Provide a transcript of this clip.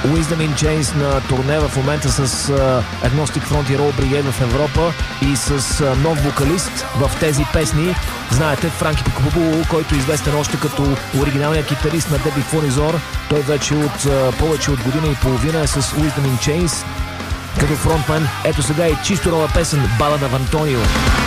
Wisdom in Chains на турне в момента с Agnostic Front и Roll Brigade в Европа и с нов вокалист в тези песни. Знаете, Франки Пикобу, който е известен още като оригиналният китарист на Деби Фунизор. Той вече от повече от година и половина е с Wisdom in Chains като фронтмен. Ето сега и чисто нова песен, Балада в Антонио.